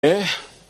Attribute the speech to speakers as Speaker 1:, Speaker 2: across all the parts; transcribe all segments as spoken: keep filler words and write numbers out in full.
Speaker 1: ¿Eh?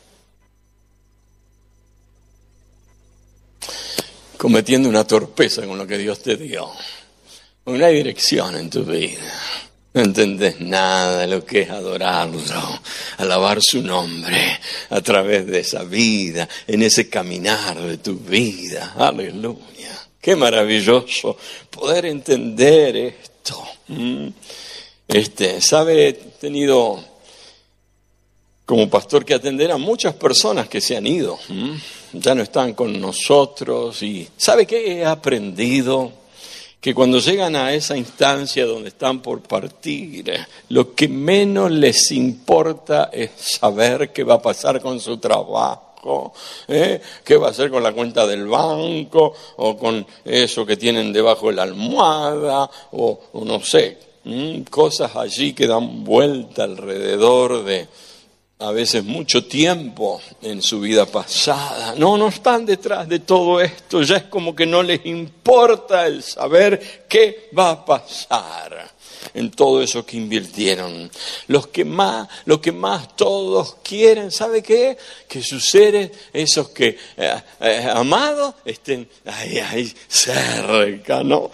Speaker 1: Cometiendo una torpeza con lo que Dios te dio. No hay dirección en tu vida. No entendés nada de lo que es adorarlo, alabar su nombre a través de esa vida, en ese caminar de tu vida. Aleluya. Qué maravilloso poder entender esto. Este, ¿sabe? He tenido como pastor que atender a muchas personas que se han ido. Ya no están con nosotros. Y ¿sabe qué he aprendido? Que cuando llegan a esa instancia donde están por partir, lo que menos les importa es saber qué va a pasar con su trabajo, ¿eh? qué va a hacer con la cuenta del banco, o con eso que tienen debajo de la almohada, o, o no sé, ¿m? cosas allí que dan vuelta alrededor de a veces mucho tiempo en su vida pasada. No, no están detrás de todo esto. Ya es como que no les importa el saber qué va a pasar en todo eso que invirtieron. Los que más, lo que más todos quieren, ¿sabe qué? Que sus seres, esos que eh, eh, amados, estén ahí, ahí cerca, ¿no?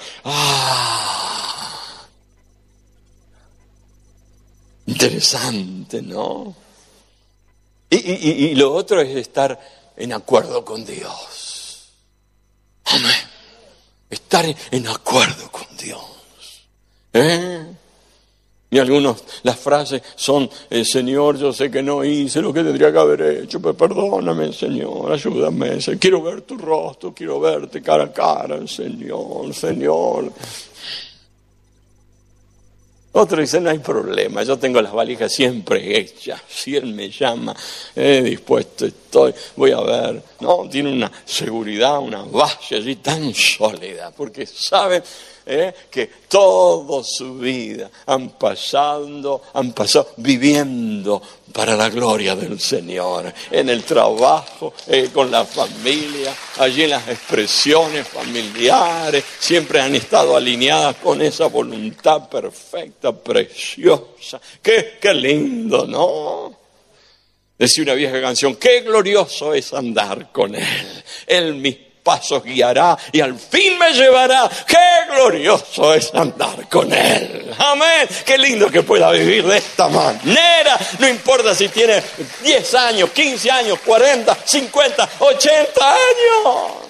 Speaker 1: Ah, interesante, ¿no? Y, y, y lo otro es estar en acuerdo con Dios. Amén. Estar en, en acuerdo con Dios. ¿Eh? Y algunos, las frases son, eh, Señor, yo sé que no hice lo que tendría que haber hecho, pero perdóname, Señor, ayúdame. Quiero ver tu rostro, quiero verte cara a cara, Señor, Señor. Otro dice, no hay problema, yo tengo las valijas siempre hechas. Si Él me llama, eh, dispuesto estoy, voy a ver. No, tiene una seguridad, una base allí tan sólida, porque sabe eh, que toda su vida han pasado, han pasado viviendo para la gloria del Señor. En el trabajo, eh, con la familia, allí en las expresiones familiares, siempre han estado alineadas con esa voluntad perfecta, preciosa. Qué, qué lindo, ¿no? Decía una vieja canción, qué glorioso es andar con Él. Él mis pasos guiará y al fin me llevará. Qué glorioso es andar con Él. Amén. Qué lindo que pueda vivir de esta manera. No importa si tiene diez años, quince años, cuarenta, cincuenta, ochenta años.